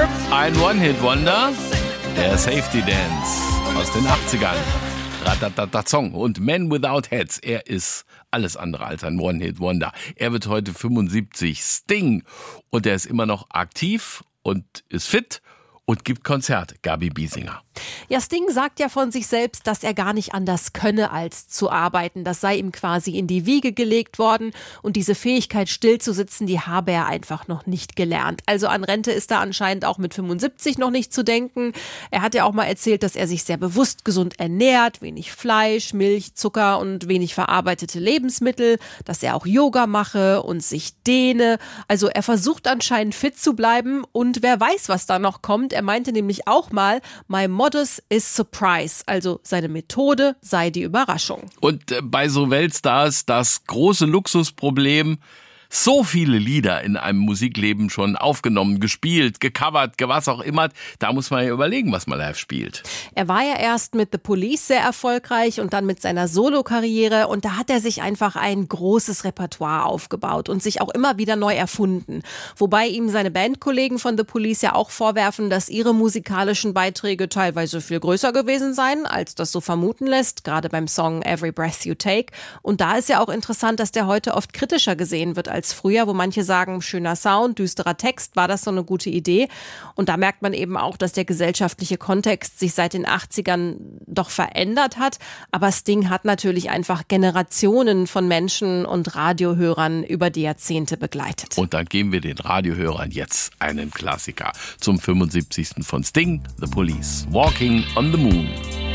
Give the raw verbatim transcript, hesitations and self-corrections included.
Ein One-Hit-Wonder, der Safety Dance aus den achtzigern. Ratatatatong und Men Without Heads. Er ist alles andere als ein One-Hit-Wonder. Er wird heute fünfundsiebzig. Sting. Und er ist immer noch aktiv und ist fit und gibt Konzerte. Gabi Biesinger. Ja, Sting sagt ja von sich selbst, dass er gar nicht anders könne, als zu arbeiten. Das sei ihm quasi in die Wiege gelegt worden. Und diese Fähigkeit, still zu sitzen, die habe er einfach noch nicht gelernt. Also an Rente ist er anscheinend auch mit fünfundsiebzig noch nicht zu denken. Er hat ja auch mal erzählt, dass er sich sehr bewusst gesund ernährt. Wenig Fleisch, Milch, Zucker und wenig verarbeitete Lebensmittel. Dass er auch Yoga mache und sich dehne. Also er versucht anscheinend fit zu bleiben. Und wer weiß, was da noch kommt. Er meinte nämlich auch mal, my motto is surprise, also seine Methode sei die Überraschung. Und äh, bei so Weltstars das große Luxusproblem, so viele Lieder in einem Musikleben schon aufgenommen, gespielt, gecovert, was auch immer. Da muss man ja überlegen, was man live spielt. Er war ja erst mit The Police sehr erfolgreich und dann mit seiner Solokarriere. Und da hat er sich einfach ein großes Repertoire aufgebaut und sich auch immer wieder neu erfunden. Wobei ihm seine Bandkollegen von The Police ja auch vorwerfen, dass ihre musikalischen Beiträge teilweise viel größer gewesen seien, als das so vermuten lässt, gerade beim Song Every Breath You Take. Und da ist ja auch interessant, dass der heute oft kritischer gesehen wird als früher, wo manche sagen, schöner Sound, düsterer Text, war das so eine gute Idee. Und da merkt man eben auch, dass der gesellschaftliche Kontext sich seit den achtzigern doch verändert hat. Aber Sting hat natürlich einfach Generationen von Menschen und Radiohörern über die Jahrzehnte begleitet. Und dann geben wir den Radiohörern jetzt einen Klassiker zum fünfundsiebzigsten von Sting, The Police, Walking on the Moon.